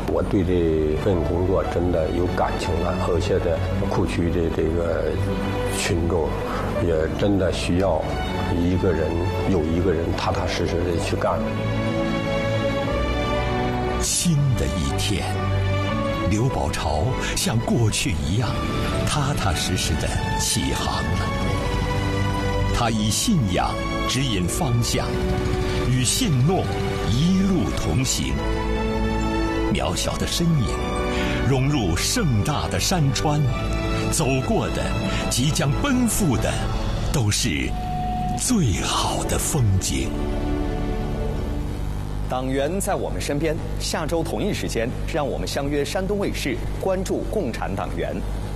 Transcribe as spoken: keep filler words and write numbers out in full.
我对这份工作真的有感情了，和谐的库区的这个群众也真的需要一个人有一个人踏踏实实的去干。 新的一天，刘宝朝像过去一样踏踏实实的起航了。他以信仰指引方向，与信诺一路同行。渺小的身影融入盛大的山川，走过的即将奔赴的都是最好的风景。 党员在我们身边，下周同一时间，让我们相约山东卫视，关注共产党员。